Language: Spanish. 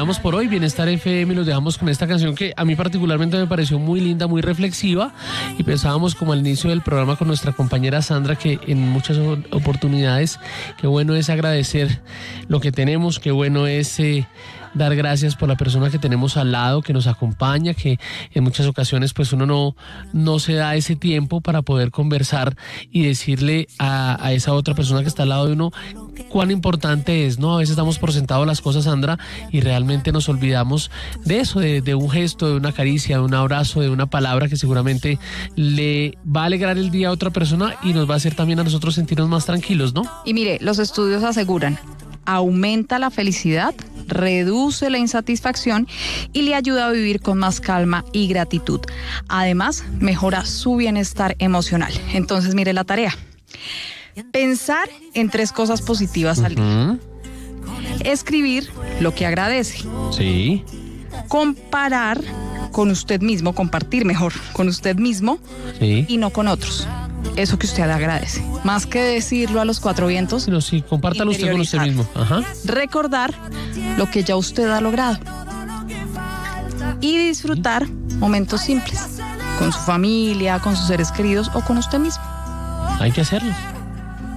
dejamos por hoy. Bienestar FM, los dejamos con esta canción que a mí particularmente me pareció muy linda, muy reflexiva, y pensábamos como al inicio del programa con nuestra compañera Sandra que en muchas oportunidades qué bueno es agradecer lo que tenemos, qué bueno es dar gracias por la persona que tenemos al lado, que nos acompaña, que en muchas ocasiones pues uno no se da ese tiempo para poder conversar y decirle a esa otra persona que está al lado de uno cuán importante es, ¿no? A veces damos por sentado las cosas, Sandra, y realmente nos olvidamos de eso, de un gesto, de una caricia, de un abrazo, de una palabra que seguramente le va a alegrar el día a otra persona y nos va a hacer también a nosotros sentirnos más tranquilos, ¿no? Y mire, los estudios aseguran, aumenta la felicidad, reduce la insatisfacción y le ayuda a vivir con más calma y gratitud. Además, mejora su bienestar emocional. Entonces, mire la tarea. Pensar en 3 cosas positivas al día. Escribir lo que agradece. Sí. Comparar con usted mismo, compartir mejor con usted mismo, sí, y no con otros. Eso que usted agradece. Más que decirlo a los 4 vientos. No, sí, compártalo usted con usted mismo. Ajá. Recordar lo que ya usted ha logrado. Y disfrutar momentos simples. Con su familia, con sus seres queridos o con usted mismo. Hay que hacerlo.